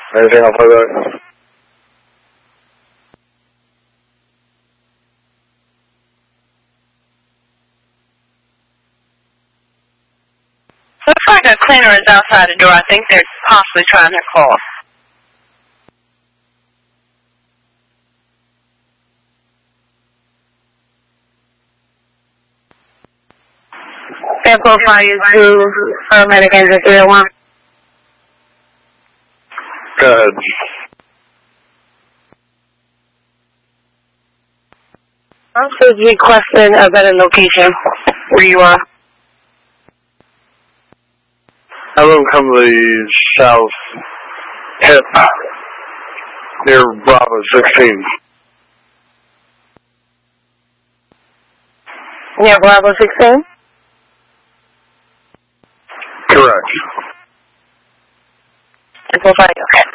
Anything else like that? Looks like a cleaner is outside the door. I think they're possibly trying their call. Sample fire to paramedic engine 301. Go ahead. Also requesting a better location where you are. Have them come to the south hip near Bravo 16. Near Bravo 16? Correct. Sample fire, okay.